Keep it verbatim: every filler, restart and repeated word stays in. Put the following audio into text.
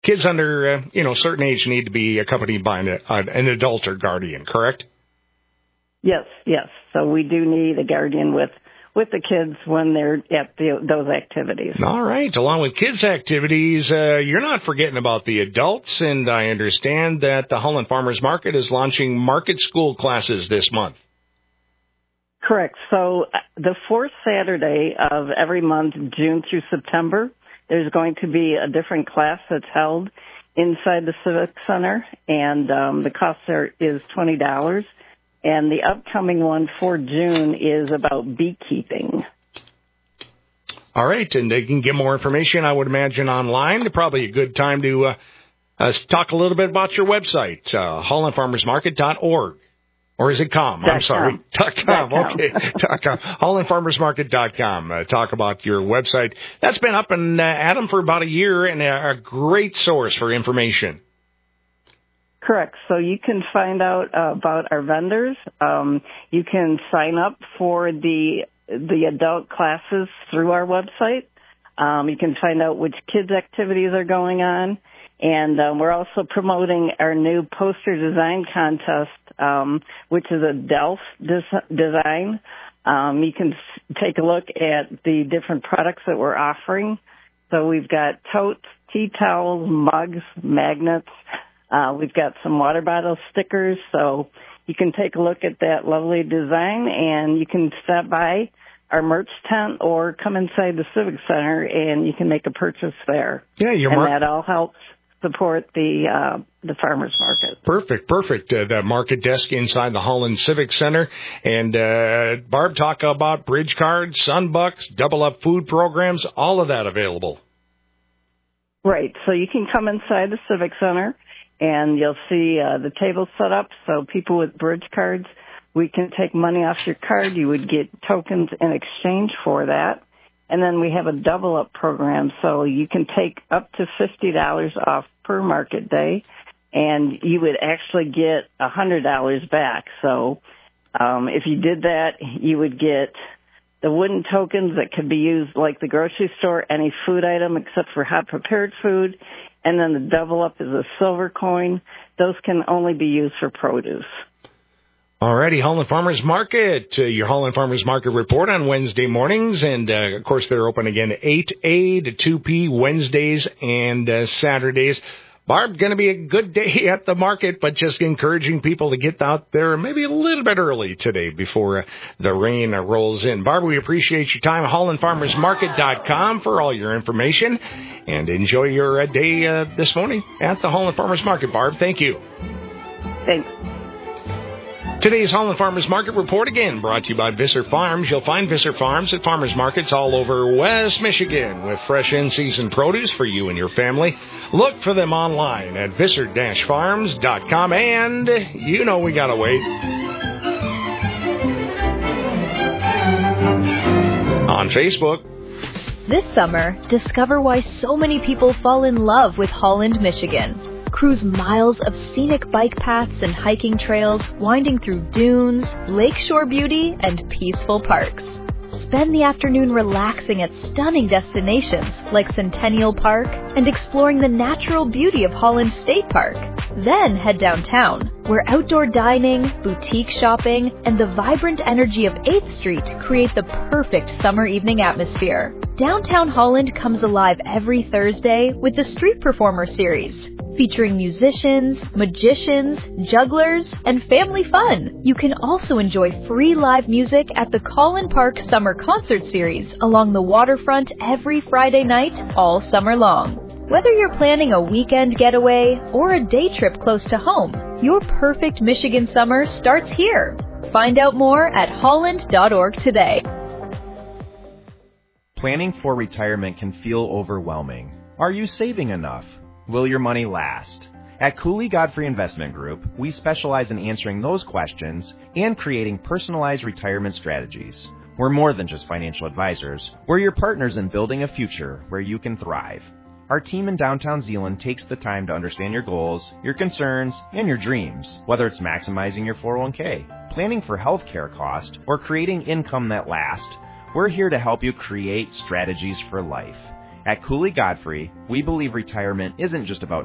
kids under, uh, you know, certain age need to be accompanied by an, uh, an adult or guardian, correct? Yes, yes. So we do need a guardian with, with the kids when they're at the, those activities. All right. Along with kids' activities, uh, you're not forgetting about the adults, and I understand that the Holland Farmers Market is launching market school classes this month. Correct. So the fourth Saturday of every month, June through September, there's going to be a different class that's held inside the Civic Center, and um, the cost there is twenty dollars. And the upcoming one for June is about beekeeping. All right, and they can get more information, I would imagine, online. Probably a good time to uh, uh, talk a little bit about your website, uh, holland farmers market dot org. Or is it com? I'm sorry. Dot com. Okay. Dot com. holland farmers market dot com. Uh, talk about your website. That's been up and uh, Adam for about a year, and a, a great source for information. Correct. So you can find out uh, about our vendors. Um, you can sign up for the the adult classes through our website. Um, you can find out which kids' activities are going on. And um, we're also promoting our new poster design contest, um, which is a Delft des- design. Um, you can s- take a look at the different products that we're offering. So we've got totes, tea towels, mugs, magnets. Uh, we've got some water bottle stickers, so you can take a look at that lovely design, and you can stop by our merch tent or come inside the Civic Center, and you can make a purchase there. Yeah, your and mar- that all helps support the uh, the farmers market. Perfect, perfect. Uh, the market desk inside the Holland Civic Center. And uh, Barb, talk about bridge cards, Sunbucks, Double Up food programs, all of that available. Right, so you can come inside the Civic Center, and you'll see uh, the table set up. So people with bridge cards, we can take money off your card. You would get tokens in exchange for that. And then we have a double up program, so you can take up to fifty dollars off per market day, and you would actually get one hundred dollars back. So um, if you did that, you would get the wooden tokens that could be used like the grocery store, any food item except for hot prepared food. And then the double up is a silver coin. Those can only be used for produce. Alrighty, Holland Farmers Market, uh, your Holland Farmers Market report on Wednesday mornings. And, uh, of course, they're open again eight A to two P Wednesdays and uh, Saturdays. Barb, going to be a good day at the market, but just encouraging people to get out there maybe a little bit early today before uh, the rain uh, rolls in. Barb, we appreciate your time. holland farmers market dot com for all your information. And enjoy your uh, day uh, this morning at the Holland Farmers Market. Barb, thank you. Thanks. Today's Holland Farmers Market report again brought to you by Visser Farms. You'll find Visser Farms at farmers markets all over West Michigan with fresh in-season produce for you and your family. Look for them online at visser dash farms dot com, and you know we gotta wait. On Facebook. This summer, discover why so many people fall in love with Holland, Michigan. Cruise miles of scenic bike paths and hiking trails, winding through dunes, lakeshore beauty, and peaceful parks. Spend the afternoon relaxing at stunning destinations like Centennial Park and exploring the natural beauty of Holland State Park. Then head downtown, where outdoor dining, boutique shopping, and the vibrant energy of eighth Street create the perfect summer evening atmosphere. Downtown Holland comes alive every Thursday with the Street Performer Series, featuring musicians, magicians, jugglers, and family fun. You can also enjoy free live music at the Collin Park Summer Concert Series along the waterfront every Friday night all summer long. Whether you're planning a weekend getaway or a day trip close to home, your perfect Michigan summer starts here. Find out more at holland dot org today. Planning for retirement can feel overwhelming. Are you saving enough? Will your money last? At Cooley Godfrey Investment Group, we specialize in answering those questions and creating personalized retirement strategies. We're more than just financial advisors. We're your partners in building a future where you can thrive. Our team in downtown Zeeland takes the time to understand your goals, your concerns, and your dreams, whether it's maximizing your four oh one k, planning for healthcare costs, or creating income that lasts. We're here to help you create strategies for life. At Cooley Godfrey, we believe retirement isn't just about